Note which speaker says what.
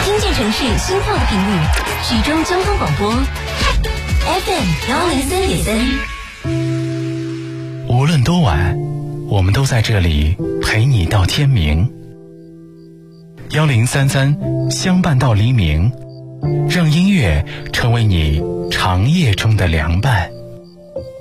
Speaker 1: 听见城市心跳的频率，徐州交通广播 FM103.3。
Speaker 2: 无论多晚，我们都在这里陪你到天明。1033相伴到黎明，让音乐成为你长夜中的凉伴。